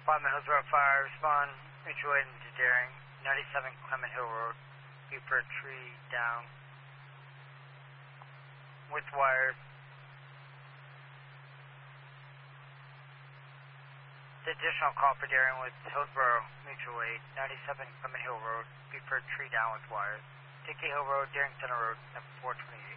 Department Hillsborough Fire, respond, mutual aid into Daring, 97 Clement Hill Road, Beeper tree down, with wires. The additional call for Daring with Hillsborough mutual aid, 97 Clement Hill Road, Beeper tree down with wires, Dickey Hill Road, Daring Center Road, number 428.